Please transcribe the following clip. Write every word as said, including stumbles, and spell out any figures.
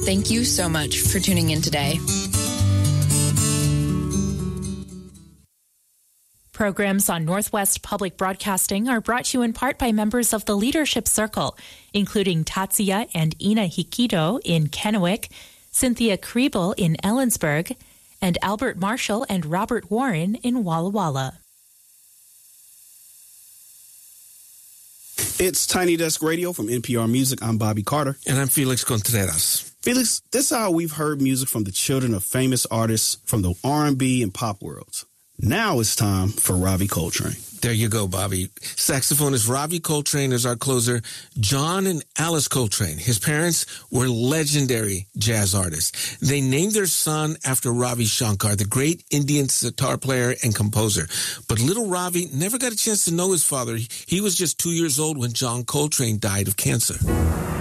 Thank you so much for tuning in today. Programs on Northwest Public Broadcasting are brought to you in part by members of the Leadership Circle, including Tatsuya and Ina Hikido in Kennewick, Cynthia Kriebel in Ellensburg, and Albert Marshall and Robert Warren in Walla Walla. It's Tiny Desk Radio from N P R Music. I'm Bobby Carter. And I'm Felix Contreras. Felix, this is how we've heard music from the children of famous artists from the R and B and pop worlds. Now it's time for Ravi Coltrane. There you go, Bobby. Saxophonist Ravi Coltrane is our closer. John and Alice Coltrane, his parents were legendary jazz artists. They named their son after Ravi Shankar, the great Indian sitar player and composer. But little Ravi never got a chance to know his father. He was just two years old when John Coltrane died of cancer.